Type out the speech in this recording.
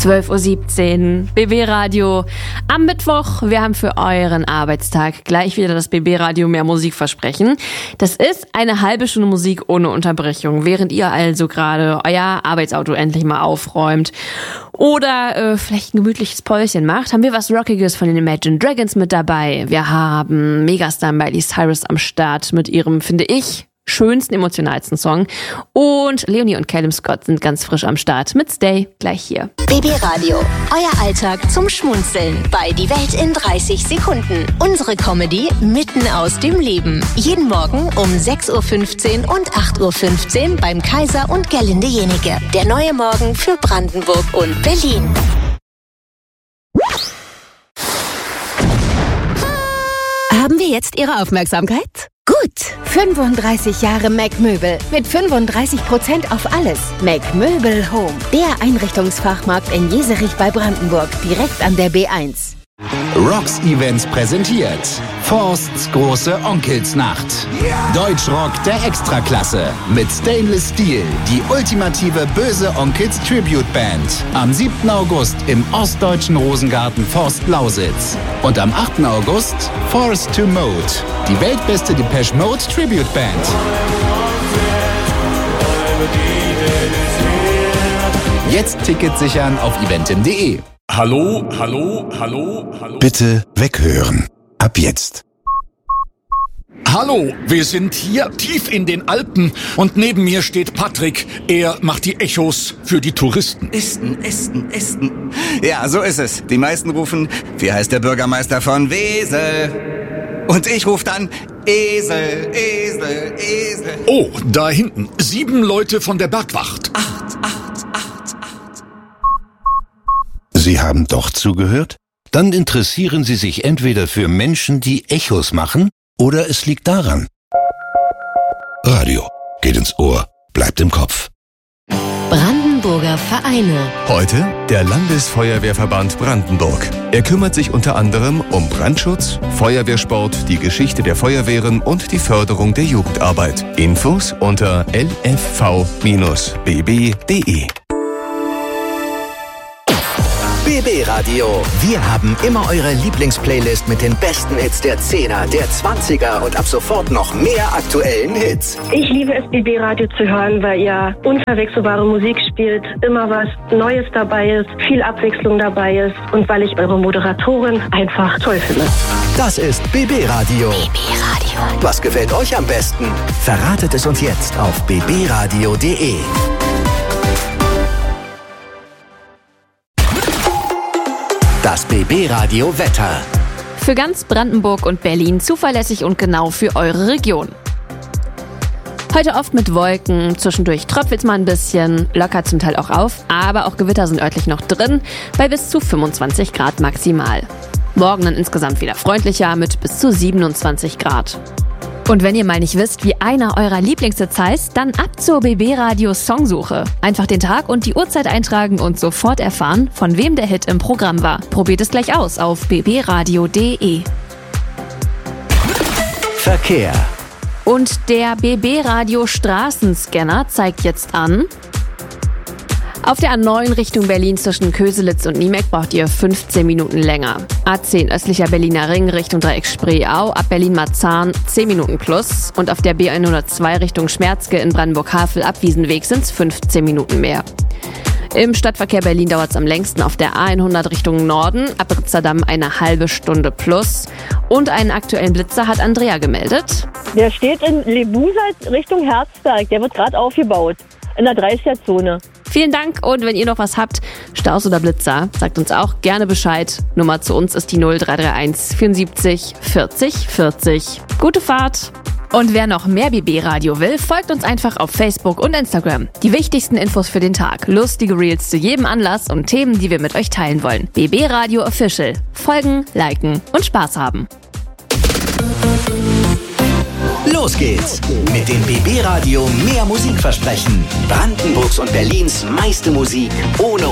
12:17 Uhr, BB Radio am Mittwoch. Wir haben für euren Arbeitstag gleich wieder das BB Radio mehr Musikversprechen. Das ist eine halbe Stunde Musik ohne Unterbrechung, während ihr also gerade euer Arbeitsauto endlich mal aufräumt oder vielleicht ein gemütliches Päuschen macht, haben wir was Rockiges von den Imagine Dragons mit dabei. Wir haben Megastar Miley Cyrus am Start mit ihrem, finde ich, schönsten, emotionalsten Song. Und Leonie und Callum Scott sind ganz frisch am Start mit Stay gleich hier. BB Radio, euer Alltag zum Schmunzeln bei Die Welt in 30 Sekunden. Unsere Comedy mitten aus dem Leben. Jeden Morgen um 6:15 Uhr und 8:15 Uhr beim Kaiser und Gerlinde Jenike. Der neue Morgen für Brandenburg und Berlin. Haben wir jetzt Ihre Aufmerksamkeit? Gut, 35 Jahre Mac Möbel mit 35% auf alles. Mac Möbel Home, der Einrichtungsfachmarkt in Jeserich bei Brandenburg, direkt an der B1. Rocks Events präsentiert Forsts große Onkelsnacht. Deutschrock der Extraklasse mit Stainless Steel, die ultimative Böse Onkels Tribute Band. Am 7. August im ostdeutschen Rosengarten Forst Lausitz. Und am 8. August Forced to Mode, die weltbeste Depeche Mode Tribute Band. Jetzt Tickets sichern auf eventim.de. Hallo, hallo, hallo, hallo. Bitte weghören. Ab jetzt. Hallo, wir sind hier tief in den Alpen und neben mir steht Patrick. Er macht die Echos für die Touristen. Esten. Ja, so ist es. Die meisten rufen, wie heißt der Bürgermeister von Wesel? Und ich rufe dann, Esel. Oh, da hinten, 7 Leute von der Bergwacht. 8. Sie haben doch zugehört? Dann interessieren Sie sich entweder für Menschen, die Echos machen, oder es liegt daran. Radio geht ins Ohr, bleibt im Kopf. Brandenburger Vereine. Heute der Landesfeuerwehrverband Brandenburg. Er kümmert sich unter anderem um Brandschutz, Feuerwehrsport, die Geschichte der Feuerwehren und die Förderung der Jugendarbeit. Infos unter lfv-bb.de. BB Radio. Wir haben immer eure Lieblingsplaylist mit den besten Hits der 10er, der 20er und ab sofort noch mehr aktuellen Hits. Ich liebe es, BB Radio zu hören, weil ihr unverwechselbare Musik spielt, immer was Neues dabei ist, viel Abwechslung dabei ist und weil ich eure Moderatorin einfach toll finde. Das ist BB Radio. BB Radio. Was gefällt euch am besten? Verratet es uns jetzt auf bbradio.de. Das BB Radio Wetter. Für ganz Brandenburg und Berlin zuverlässig und genau für eure Region. Heute oft mit Wolken, zwischendurch tröpfelt es mal ein bisschen, lockert zum Teil auch auf, aber auch Gewitter sind örtlich noch drin, bei bis zu 25 Grad maximal. Morgen dann insgesamt wieder freundlicher mit bis zu 27 Grad. Und wenn ihr mal nicht wisst, wie einer eurer Lieblingshits heißt, dann ab zur BB Radio Songsuche. Einfach den Tag und die Uhrzeit eintragen und sofort erfahren, von wem der Hit im Programm war. Probiert es gleich aus auf bbradio.de. Verkehr. Und der BB Radio Straßenscanner zeigt jetzt an: Auf der A9 Richtung Berlin zwischen Köselitz und Niemek braucht ihr 15 Minuten länger. A10 östlicher Berliner Ring Richtung Dreieck Spreeau ab Berlin-Marzahn 10 Minuten plus. Und auf der B102 Richtung Schmerzke in Brandenburg-Havel ab Wiesenweg sind es 15 Minuten mehr. Im Stadtverkehr Berlin dauert es am längsten auf der A100 Richtung Norden, ab Ritzerdamm eine halbe Stunde plus. Und einen aktuellen Blitzer hat Andrea gemeldet. Der steht in Lebusa Richtung Herzberg, der wird gerade aufgebaut, in der 30er-Zone. Vielen Dank und wenn ihr noch was habt, Staus oder Blitzer, sagt uns auch gerne Bescheid. Nummer zu uns ist die 0331 74 40 40. Gute Fahrt! Und wer noch mehr BB Radio will, folgt uns einfach auf Facebook und Instagram. Die wichtigsten Infos für den Tag, lustige Reels zu jedem Anlass und Themen, die wir mit euch teilen wollen. BB Radio Official. Folgen, liken und Spaß haben. Los geht's mit dem BB Radio mehr Musikversprechen. Brandenburgs und Berlins meiste Musik ohne